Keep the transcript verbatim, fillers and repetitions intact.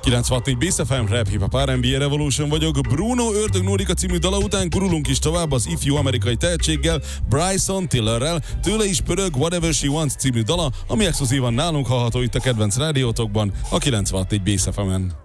kilencvenhat Bass ef em, Rap Hip Hop er and bé Revolution vagyok. Bruno Ördög Nórika című dala után gurulunk is tovább az ifjú amerikai tehetséggel, Bryson Tillerrel. Tőle is pörög Whatever She Wants című dala, ami exkluzívan nálunk hallható itt a kedvenc rádiótokban, a kilencvenhat Bass ef emen.